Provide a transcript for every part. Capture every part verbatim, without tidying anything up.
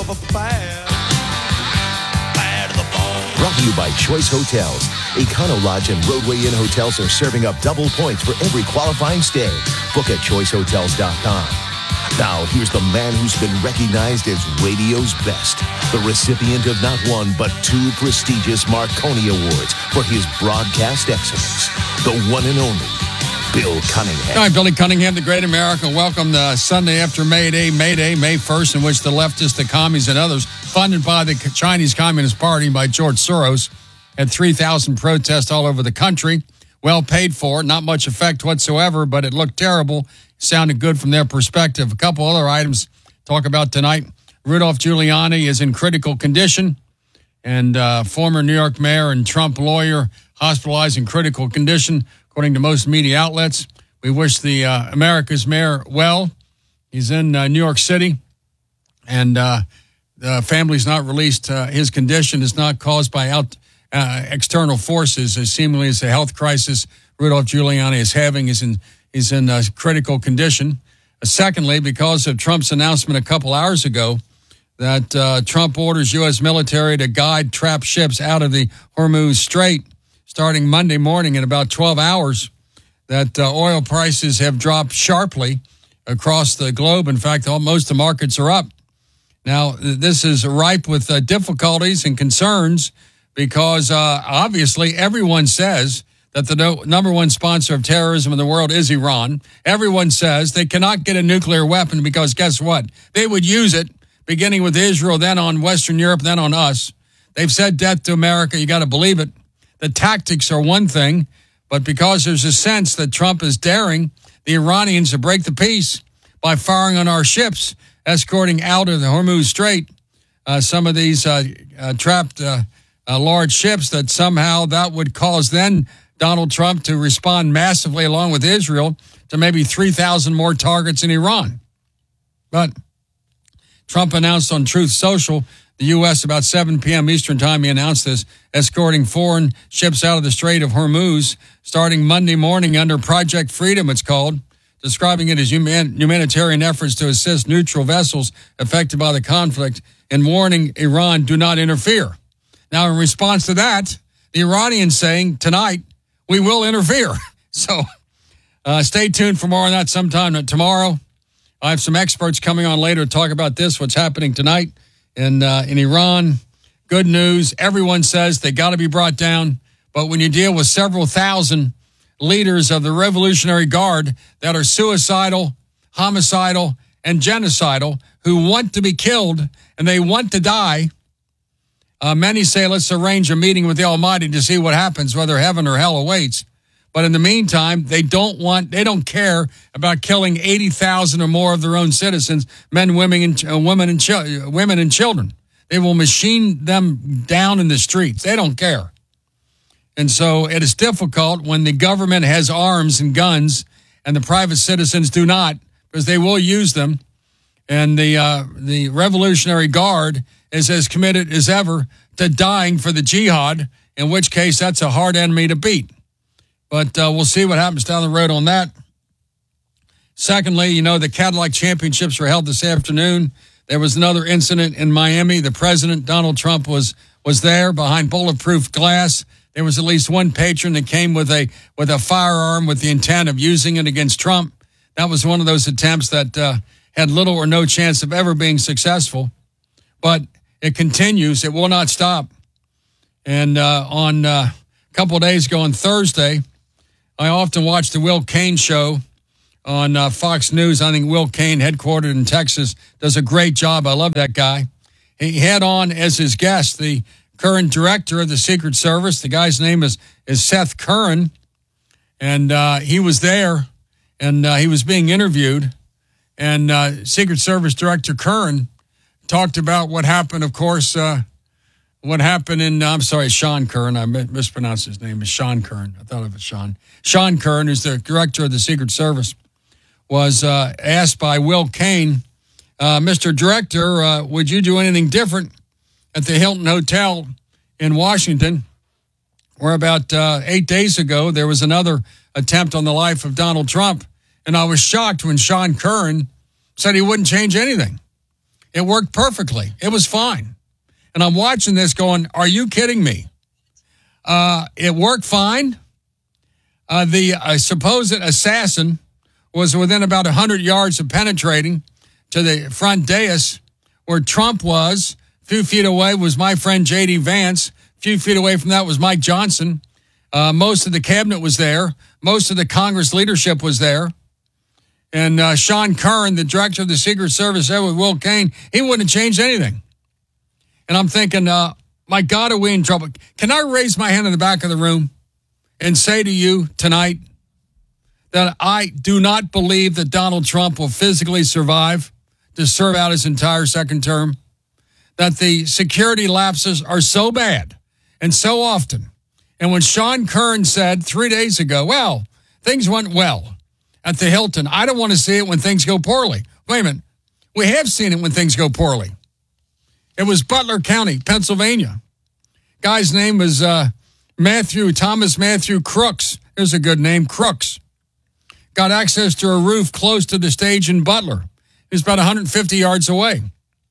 of a fire. Bad to the bone. Brought to you by Choice Hotels. Econo Lodge and Roadway Inn hotels are serving up double points for every qualifying stay. Book at choice hotels dot com. Now, here's the man who's been recognized as radio's best. The recipient of not one, but two prestigious Marconi Awards for his broadcast excellence. The one and only Bill Cunningham. All right, Billy Cunningham, the great America. Welcome to Sunday after May Day, May Day, May first, in which the leftists, the commies, and others, funded by the Chinese Communist Party by George Soros, had three thousand protests all over the country. Well paid for, not much effect whatsoever, but it looked terrible. Sounded good from their perspective. A couple other items to talk about tonight. Rudolph Giuliani is in critical condition, and uh, former New York mayor and Trump lawyer hospitalized in critical condition, according to most media outlets. We wish the uh, America's mayor well. He's in uh, New York City, and uh, the family's not released. Uh, his condition is not caused by out uh, external forces, as seemingly as a health crisis Rudolph Giuliani is having is in is in uh, critical condition. Uh, secondly, because of Trump's announcement a couple hours ago that uh, Trump orders U S military to guide trapped ships out of the Hormuz Strait starting Monday morning in about twelve hours, that uh, oil prices have dropped sharply across the globe. In fact, all, most of the markets are up. Now, this is ripe with uh, difficulties and concerns because uh, obviously everyone says that the no, number one sponsor of terrorism in the world is Iran. Everyone says they cannot get a nuclear weapon because guess what? They would use it, beginning with Israel, then on Western Europe, then on us. They've said death to America. You got to believe it. The tactics are one thing, but because there's a sense that Trump is daring the Iranians to break the peace by firing on our ships, escorting out of the Hormuz Strait uh, some of these uh, uh, trapped uh, uh, large ships, that somehow that would cause then Donald Trump to respond massively along with Israel to maybe three thousand more targets in Iran. But Trump announced on Truth Social, the U S about seven p.m. Eastern time, he announced this, escorting foreign ships out of the Strait of Hormuz starting Monday morning under Project Freedom, it's called, describing it as human, humanitarian efforts to assist neutral vessels affected by the conflict and warning Iran, do not interfere. Now, in response to that, the Iranians saying tonight, we will interfere. So uh, stay tuned for more on that sometime tomorrow. I have some experts coming on later to talk about this, what's happening tonight in, uh, in Iran. Good news. Everyone says they got to be brought down. But when you deal with several thousand leaders of the Revolutionary Guard that are suicidal, homicidal, and genocidal, who want to be killed and they want to die, Uh, many say, let's arrange a meeting with the Almighty to see what happens, whether heaven or hell awaits. But in the meantime, they don't want, they don't care about killing eighty thousand or more of their own citizens, men, women, and uh, women and ch- women and children. They will machine them down in the streets. They don't care. And so it is difficult when the government has arms and guns and the private citizens do not, because they will use them. And the uh, the Revolutionary Guard is as committed as ever to dying for the jihad, in which case that's a hard enemy to beat. But uh, we'll see what happens down the road on that. Secondly, you know, the Cadillac Championships were held this afternoon. There was another incident in Miami. The president, Donald Trump, was was there behind bulletproof glass. There was at least one patron that came with a with a firearm with the intent of using it against Trump. That was one of those attempts that uh, had little or no chance of ever being successful. But it continues. It will not stop. And uh, on uh, a couple of days ago on Thursday, I often watch the Will Cain show on uh, Fox News. I think Will Cain, headquartered in Texas, does a great job. I love that guy. He had on as his guest the current director of the Secret Service. The guy's name is, is Seth Curran. And uh, he was there, and uh, he was being interviewed. And uh, Secret Service Director Curran talked about what happened, of course, uh, what happened in, I'm sorry, Sean Curran. I mispronounced his name. It's Sean Curran. I thought it was Sean. Sean Curran, who's the director of the Secret Service, was uh, asked by Will Cain, uh, Mister Director, uh, would you do anything different at the Hilton Hotel in Washington, where about uh, eight days ago there was another attempt on the life of Donald Trump? And I was shocked when Sean Curran said he wouldn't change anything. It worked perfectly. It was fine. And I'm watching this going, are you kidding me? Uh, it worked fine. Uh, the uh, supposed assassin was within about one hundred yards of penetrating to the front dais where Trump was. A few feet away was my friend J D. Vance. A few feet away from that was Mike Johnson. Uh, most of the cabinet was there. Most of the Congress leadership was there. And uh, Sean Curran, the director of the Secret Service, there with Will Cain, he wouldn't have changed anything. And I'm thinking, uh, my God, are we in trouble? Can I raise my hand in the back of the room and say to you tonight that I do not believe that Donald Trump will physically survive to serve out his entire second term? That the security lapses are so bad and so often. And when Sean Curran said three days ago, well, things went well at the Hilton, I don't want to see it when things go poorly. Wait a minute. We have seen it when things go poorly. It was Butler County, Pennsylvania. Guy's name was uh, Matthew, Thomas Matthew Crooks. There's a good name, Crooks. Got access to a roof close to the stage in Butler. He was about one hundred fifty yards away.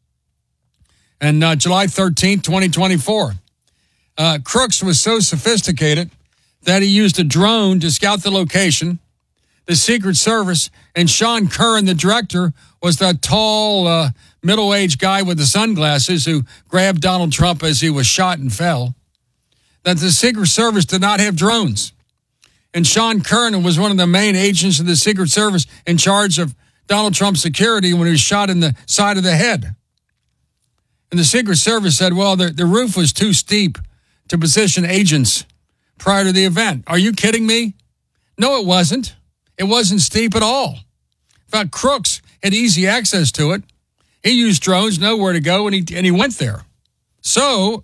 And uh, July thirteenth, twenty twenty-four. Uh, Crooks was so sophisticated that he used a drone to scout the location. The Secret Service and Sean Curran, the director, was that tall, uh, middle-aged guy with the sunglasses who grabbed Donald Trump as he was shot and fell. That the Secret Service did not have drones. And Sean Curran was one of the main agents of the Secret Service in charge of Donald Trump's security when he was shot in the side of the head. And the Secret Service said, well, the, the roof was too steep to position agents prior to the event. Are you kidding me? No, it wasn't. It wasn't steep at all. In fact, Crooks had easy access to it. He used drones, know where to go, and he and he went there. So,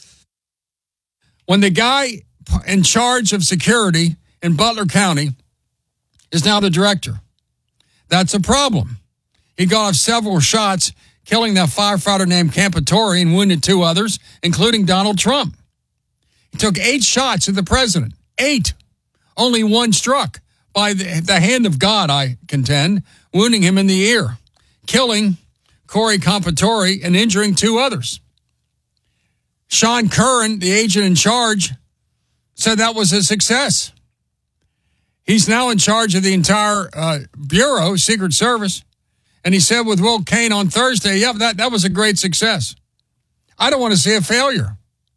when the guy in charge of security in Butler County is now the director, that's a problem. He got off several shots, killing that firefighter named Campatori and wounded two others, including Donald Trump. He took eight shots at the president. Eight. Only one struck by the, the hand of God, I contend, wounding him in the ear, killing Corey Campatori and injuring two others. Sean Curran, the agent in charge, said that was a success. He's now in charge of the entire uh, Bureau, Secret Service, and he said with Will Cain on Thursday, yeah, that, that was a great success. I don't want to see a failure.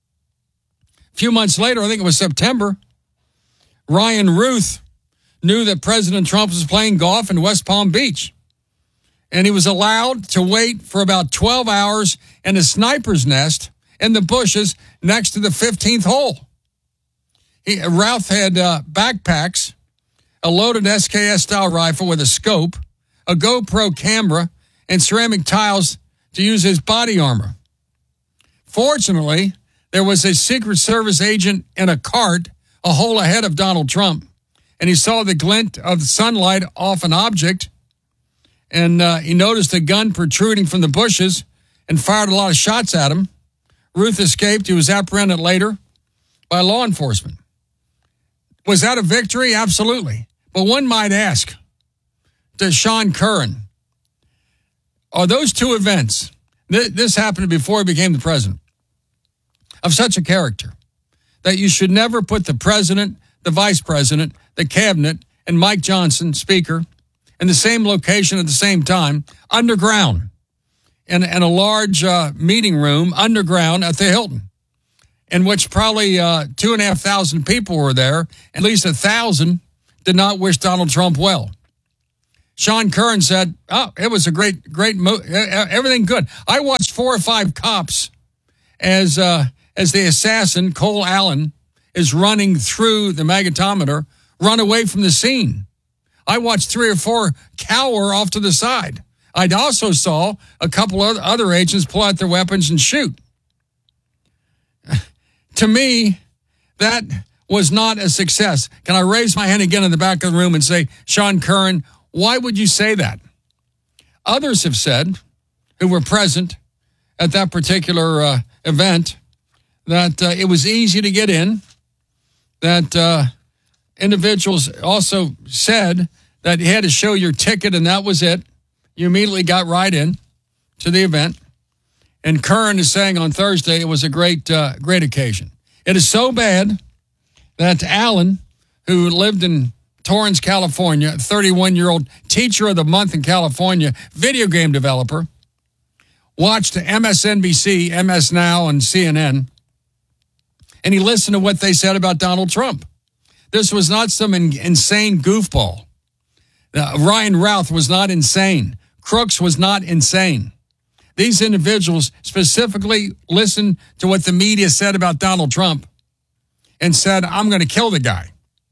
A few months later, I think it was September, Ryan Ruth knew that President Trump was playing golf in West Palm Beach. And he was allowed to wait for about twelve hours in a sniper's nest in the bushes next to the fifteenth hole. He, Ralph had uh, backpacks, a loaded S K S-style rifle with a scope, a GoPro camera, and ceramic tiles to use his body armor. Fortunately, there was a Secret Service agent in a cart a hole ahead of Donald Trump, and he saw the glint of sunlight off an object, and uh, he noticed a gun protruding from the bushes and fired a lot of shots at him. Ruth escaped. He was apprehended later by law enforcement. Was that a victory? Absolutely. But one might ask, to Sean Curran, are those two events, th- this happened before he became the president, of such a character that you should never put the president, the vice president, the cabinet, and Mike Johnson, speaker, in the same location at the same time, underground, in, in a large uh, meeting room underground at the Hilton, in which probably uh, two and a half thousand people were there. At least a thousand did not wish Donald Trump well. Sean Curran said, oh, it was a great, great move. Everything good. I watched four or five cops as uh, as the assassin, Cole Allen, is running through the magnetometer, run away from the scene. I watched three or four cower off to the side. I also saw a couple of other agents pull out their weapons and shoot. To me, that was not a success. Can I raise my hand again in the back of the room and say, Sean Curran, why would you say that? Others have said, who were present at that particular uh, event, that uh, it was easy to get in, that uh, individuals also said that you had to show your ticket and that was it. You immediately got right in. to the event. And Kern is saying on Thursday it was a great, uh, great occasion. It is so bad that Allen, who lived in Torrance, California, thirty-one-year-old teacher of the month in California, video game developer, watched M S N B C, M S Now, and C N N, and he listened to what they said about Donald Trump. This was not some in, insane goofball. Uh, Ryan Routh was not insane. Crooks was not insane. These individuals specifically listened to what the media said about Donald Trump and said, I'm going to kill the guy.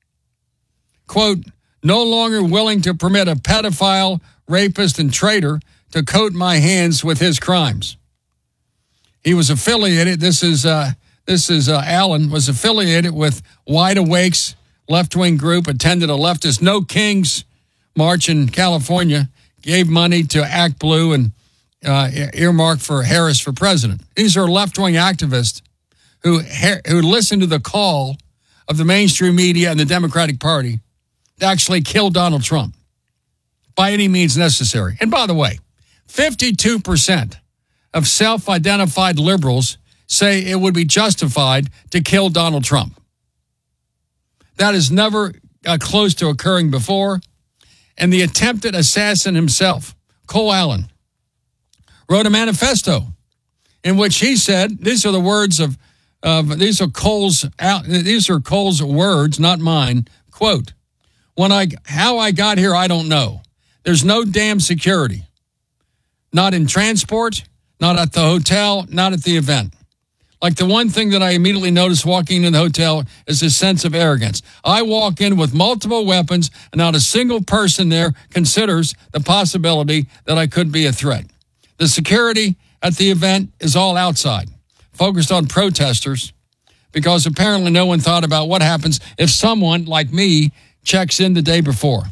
Quote, no longer willing to permit a pedophile, rapist, and traitor to coat my hands with his crimes. He was affiliated, this is uh, this is uh, Allen, was affiliated with Wide Awake's left-wing group, attended a leftist No Kings march in California, gave money to Act Blue and uh, earmarked for Harris for president. These are left-wing activists who who listened to the call of the mainstream media and the Democratic Party to actually kill Donald Trump by any means necessary. And by the way, fifty-two percent of self-identified liberals say it would be justified to kill Donald Trump. That is never uh, close to occurring before. And the attempted assassin himself, Cole Allen, wrote a manifesto in which he said, these are the words of, of these are Cole's, these are Cole's words, not mine, quote, when I, how I got here, I don't know. There's no damn security. Not in transport, not at the hotel, not at the event. Like the one thing that I immediately noticed walking in the hotel is a sense of arrogance. I walk in with multiple weapons and not a single person there considers the possibility that I could be a threat. The security at the event is all outside, focused on protesters, because apparently no one thought about what happens if someone like me checks in the day before.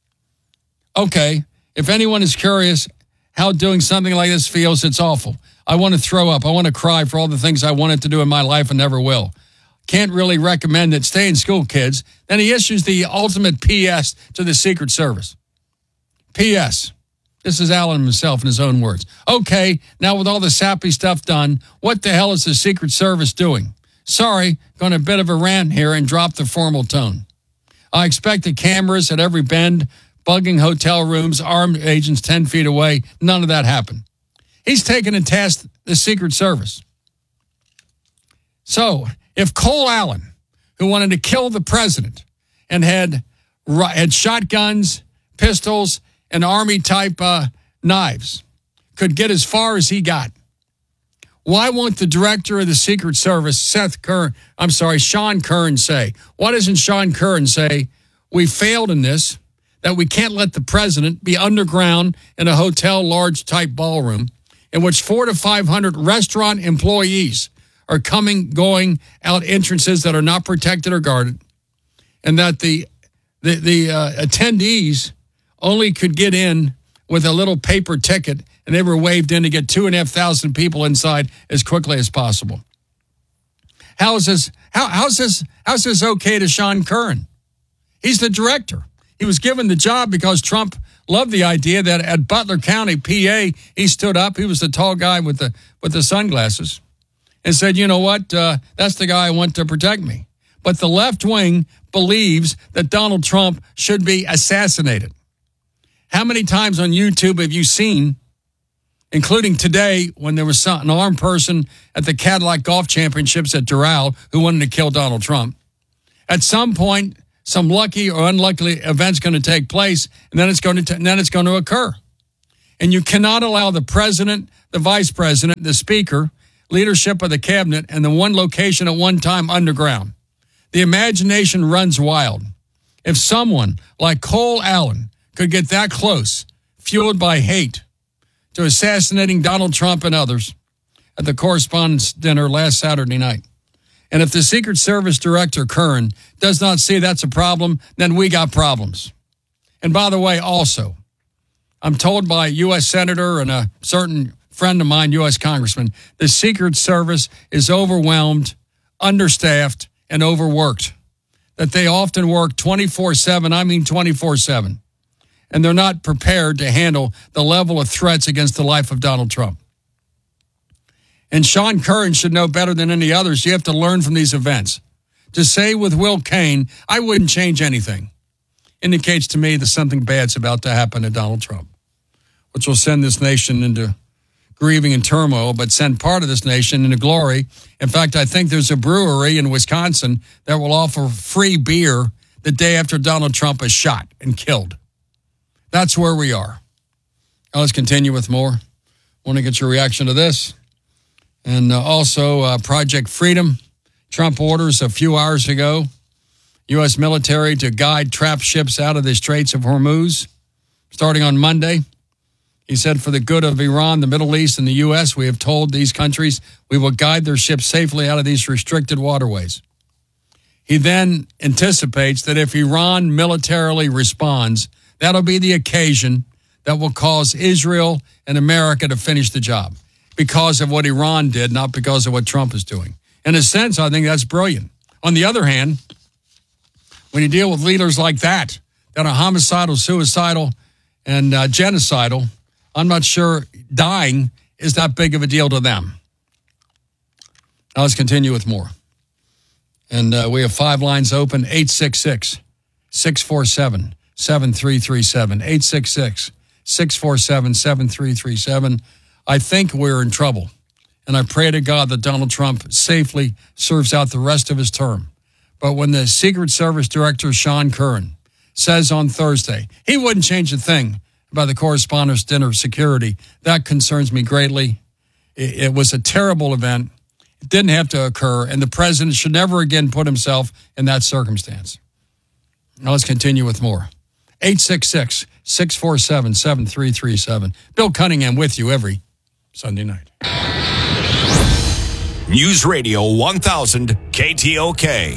Okay, if anyone is curious how doing something like this feels, it's awful. I want to throw up. I want to cry for all the things I wanted to do in my life and never will. Can't really recommend it. Stay in school, kids. Then he issues the ultimate P S to the Secret Service. P S This is Allen himself in his own words. Okay, now with all the sappy stuff done, what the hell is the Secret Service doing? Sorry, going a bit of a rant here and drop the formal tone. I expected cameras at every bend, bugging hotel rooms, armed agents ten feet away. None of that happened. He's taken to task the Secret Service. So, if Cole Allen, who wanted to kill the president and had had shotguns, pistols, and army-type uh, knives, could get as far as he got, why won't the director of the Secret Service, Seth Kern, I'm sorry, Sean Kern, say? Why doesn't Sean Kern say, we failed in this, that we can't let the president be underground in a hotel large-type ballroom in which four to five hundred restaurant employees are coming, going out entrances that are not protected or guarded, and that the the, the uh, attendees only could get in with a little paper ticket, and they were waved in to get two and a half thousand people inside as quickly as possible. How is this? How how's this? How's this okay to Sean Kern? He's the director. He was given the job because Trump loved the idea that at Butler County, P A, he stood up. He was the tall guy with the with the sunglasses and said, you know what, uh, that's the guy I want to protect me. But the left wing believes that Donald Trump should be assassinated. How many times on YouTube have you seen, including today when there was some, an armed person at the Cadillac Golf Championships at Doral who wanted to kill Donald Trump? At some point, some lucky or unlucky event's going to take place, and then it's going to t- and then it's going to occur. And you cannot allow the president, the vice president, the speaker, leadership of the cabinet, and the one location at one time underground. The imagination runs wild. If someone like Cole Allen could get that close, fueled by hate, to assassinating Donald Trump and others at the Correspondents' Dinner last Saturday night, and if the Secret Service Director, Kern, does not see that's a problem, then we got problems. And by the way, also, I'm told by a U S Senator and a certain friend of mine, U S Congressman, the Secret Service is overwhelmed, understaffed, and overworked. That they often work twenty-four seven, I mean twenty-four seven. and they're not prepared to handle the level of threats against the life of Donald Trump. And Sean Curran should know better than any others. You have to learn from these events. To say with Will Cain, I wouldn't change anything, indicates to me that something bad's about to happen to Donald Trump, which will send this nation into grieving and turmoil, but send part of this nation into glory. In fact, I think there's a brewery in Wisconsin that will offer free beer the day after Donald Trump is shot and killed. That's where we are. Now let's continue with more. I want to get your reaction to this. And uh, also uh, Project Freedom. Trump orders a few hours ago U S military to guide trap ships out of the Straits of Hormuz starting on Monday. He said, for the good of Iran, the Middle East, and the U S, we have told these countries we will guide their ships safely out of these restricted waterways. He then anticipates that if Iran militarily responds, that'll be the occasion that will cause Israel and America to finish the job because of what Iran did, not because of what Trump is doing. In a sense, I think that's brilliant. On the other hand, when you deal with leaders like that, that are homicidal, suicidal, and uh, genocidal, I'm not sure dying is that big of a deal to them. Now let's continue with more. And uh, we have five lines open, eight six six, six four seven, seven three three seven, eight six six, six four seven, seven three three seven. I think we're in trouble. And I pray to God that Donald Trump safely serves out the rest of his term. But when the Secret Service Director, Sean Curran, says on Thursday he wouldn't change a thing about the Correspondents' Dinner security, that concerns me greatly. It, it was a terrible event. It didn't have to occur, and the president should never again put himself in that circumstance. Now let's continue with more. eight six six, six four seven, seven three three seven. Bill Cunningham with you every Sunday night. News Radio one thousand K T O K.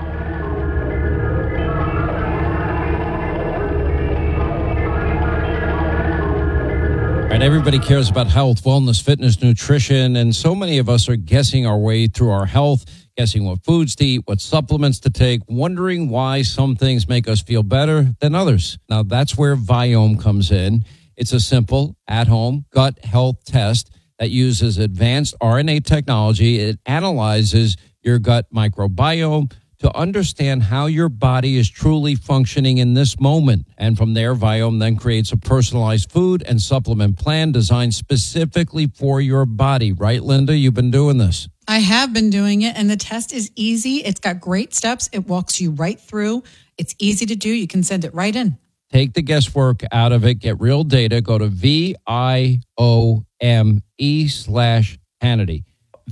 Right, everybody cares about health, wellness, fitness, nutrition, and so many of us are guessing our way through our health, guessing what foods to eat, what supplements to take, wondering why some things make us feel better than others. Now, that's where Viome comes in. It's a simple, at-home gut health test that uses advanced R N A technology. It analyzes your gut microbiome to understand how your body is truly functioning in this moment. And from there, Viome then creates a personalized food and supplement plan designed specifically for your body. Right, Linda? You've been doing this. I have been doing it, and the test is easy. It's got great steps. It walks you right through. It's easy to do. You can send it right in. Take the guesswork out of it. Get real data. Go to V I O M E slash Hannity.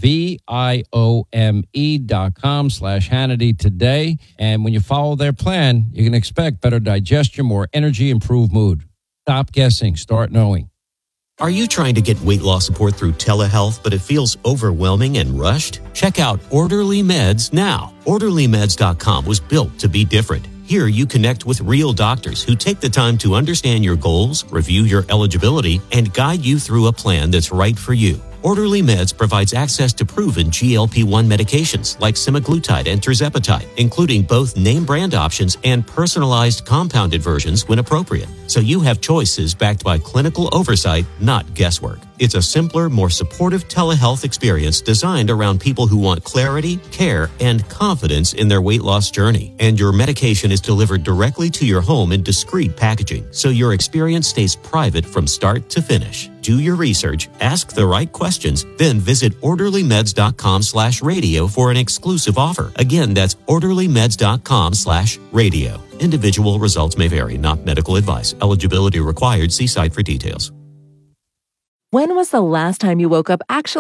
V-I-O-M-E dot com slash Hannity today. And when you follow their plan, you can expect better digestion, more energy, improved mood. Stop guessing. Start knowing. Are you trying to get weight loss support through telehealth, but it feels overwhelming and rushed? Check out Orderly Meds now. Orderly Meds dot com was built to be different. Here you connect with real doctors who take the time to understand your goals, review your eligibility, and guide you through a plan that's right for you. Orderly Meds provides access to proven G L P one medications like semaglutide and tirzepatide, including both name brand options and personalized compounded versions when appropriate. So you have choices backed by clinical oversight, not guesswork. It's a simpler, more supportive telehealth experience designed around people who want clarity, care, and confidence in their weight loss journey. And your medication is delivered directly to your home in discreet packaging, so your experience stays private from start to finish. Do your research, ask the right questions, then visit Orderly Meds dot com slash radio for an exclusive offer. Again, that's Orderly Meds dot com slash radio. Individual results may vary, not medical advice. Eligibility required. See site for details. When was the last time you woke up actually